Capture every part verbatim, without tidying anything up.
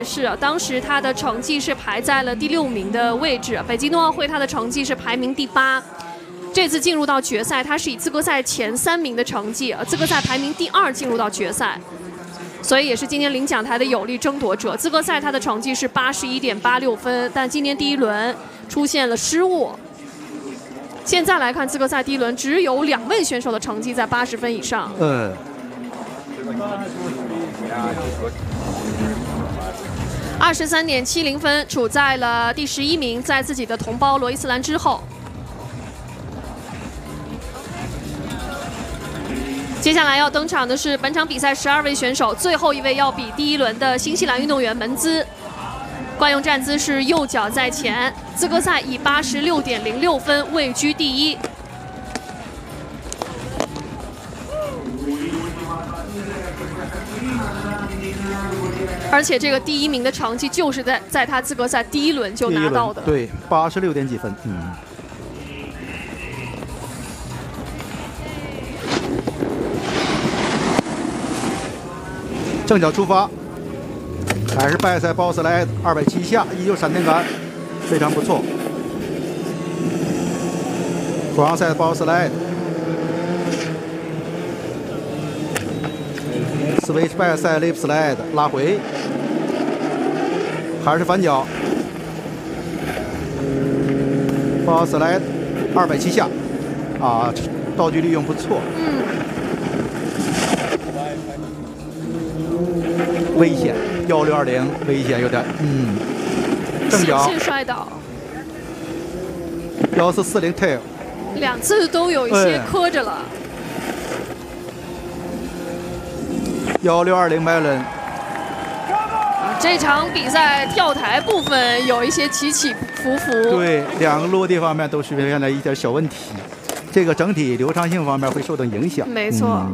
是啊，当时他的成绩是排在了第六名的位置。北京冬奥会他的成绩是排名第八，这次进入到决赛，他是以资格赛前三名的成绩，资格赛排名第二进入到决赛，所以也是今年领奖台的有力争夺者。资格赛他的成绩是八十一点八六分，但今年第一轮出现了失误。现在来看，资格赛第一轮只有两位选手的成绩在八十分以上。 嗯。 二十三点七零分，处在了第十一名，在自己的同胞罗伊斯兰之后。接下来要登场的是本场比赛十二位选手，最后一位要比第一轮的新西兰运动员门兹。惯用站姿是右脚在前，资格赛以八十六点零六分位居第一。而且这个第一名的成绩就是在在他资格赛第一轮就拿到的， 对，八十六点几分，嗯。正脚出发，还是拜塞鲍斯莱二百七下，依旧闪电杆，非常不错。弗塞鲍斯莱。Switch back side lip slide 拉回，还是反脚 ，ball slide 二百七下，啊，道具利用不错。 嗯。 危险，幺六二零危险有点，嗯。正脚。 险些摔倒。 幺四四零 tail。 两次都有一些磕着了。嗯幺六二零 Melon， 这场比赛跳台部分有一些起起伏伏， 对，两个落地方面都出现了一点小问题，这个整体流畅性方面会受到影响。 没错。嗯、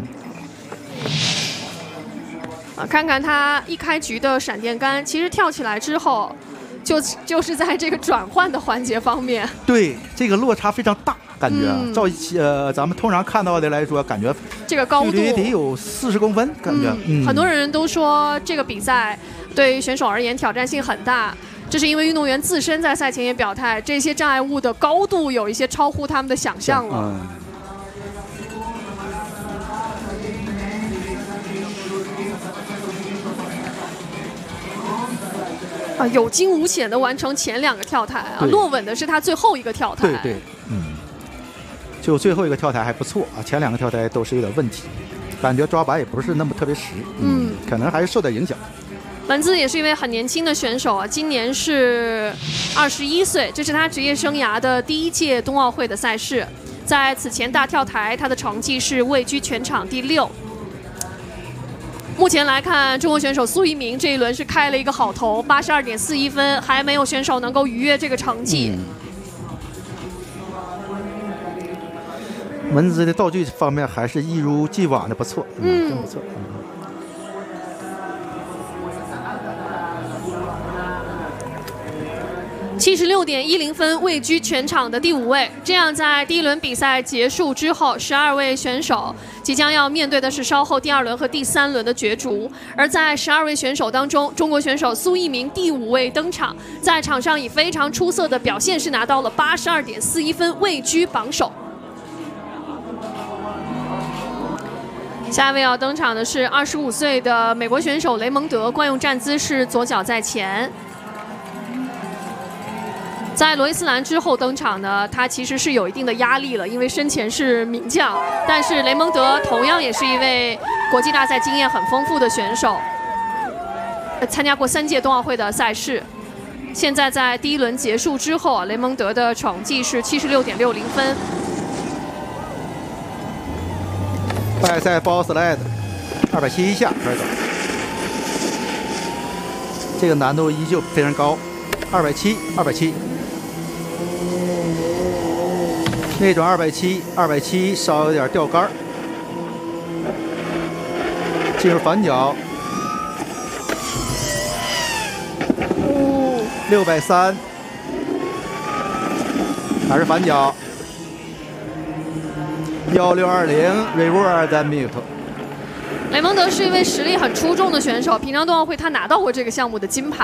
啊，看看他一开局的闪电杆，其实跳起来之后，就就是在这个转换的环节方面， 对，这个落差非常大。感觉啊，照呃咱们通常看到的来说，感觉这个高度距离得有四十公分，感觉。 嗯，很多人都说这个比赛对于选手而言挑战性很大，这是因为运动员自身在赛前也表态，这些障碍物的高度有一些超乎他们的想象了。嗯。啊，有惊无险的完成前两个跳台啊，落稳的是他最后一个跳台。 对对，嗯。就最后一个跳台还不错啊，前两个跳台都是有点问题，感觉抓板也不是那么特别实，嗯，可能还是受点影响。 门兹也是一位很年轻的选手啊，今年是二十一岁，这是他职业生涯的第一届冬奥会的赛事。在此前大跳台，他的成绩是位居全场第六。目前来看，中国选手苏翊鸣这一轮是开了一个好头，八十二点四一分，还没有选手能够逾越这个成绩。嗯， 门兹的道具方面还是一如既往的不错，嗯，真不错。 七十六点一零分，位居全场的第五位。这样，在第一轮比赛结束之后，十二位选手即将要面对的是稍后第二轮和第三轮的角逐。而在十二位选手当中，中国选手苏翊鸣第五位登场，在场上以非常出色的表现是拿到了八十二点四一分，位居榜首。下一位要登场的是二十五岁的美国选手雷蒙德，惯用站姿是左脚在前。在罗伊斯兰之后登场呢，他其实是有一定的压力了，因为身前是名将。但是雷蒙德同样也是一位国际大赛经验很丰富的选手，参加过三届冬奥会的赛事。现在在第一轮结束之后啊，雷蒙德的成绩是七十六点六零分。 拜塞包斯莱的二百七一下开始，这个难度依旧非常高，二百七，二百七。那种二百七，二百七稍有点掉杆，进入反脚，六百三，还是反脚。幺六二零 reward and mute。 雷蒙德是一位实力很出众的选手，平昌冬奥会他拿到过这个项目的金牌。